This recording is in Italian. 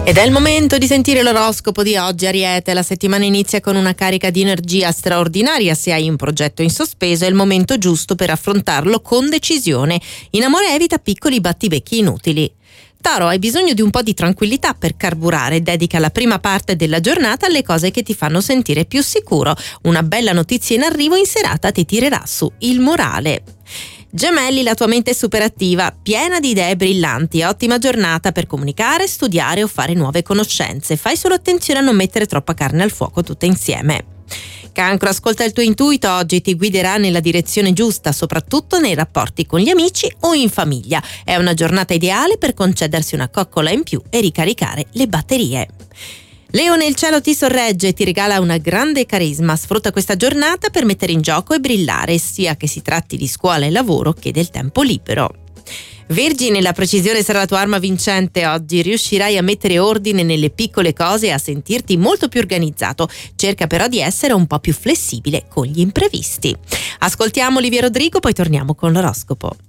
Ed è il momento di sentire l'oroscopo di oggi, Ariete. La settimana inizia con una carica di energia straordinaria. Se hai un progetto in sospeso è il momento giusto per affrontarlo con decisione. In amore evita piccoli battibecchi inutili. Toro, hai bisogno di un po' di tranquillità per carburare. Dedica la prima parte della giornata alle cose che ti fanno sentire più sicuro. Una bella notizia in arrivo in serata ti tirerà su il morale. Gemelli, la tua mente è super attiva, piena di idee brillanti, ottima giornata per comunicare, studiare o fare nuove conoscenze. Fai solo attenzione a non mettere troppa carne al fuoco tutte insieme. Cancro, ascolta il tuo intuito, oggi ti guiderà nella direzione giusta, soprattutto nei rapporti con gli amici o in famiglia. È una giornata ideale per concedersi una coccola in più e ricaricare le batterie. Leone, il cielo ti sorregge e ti regala una grande carisma. Sfrutta questa giornata per mettere in gioco e brillare, sia che si tratti di scuola e lavoro che del tempo libero. Vergine, la precisione sarà la tua arma vincente oggi. Riuscirai a mettere ordine nelle piccole cose e a sentirti molto più organizzato. Cerca però di essere un po' più flessibile con gli imprevisti. Ascoltiamo Olivia Rodrigo, poi torniamo con l'oroscopo.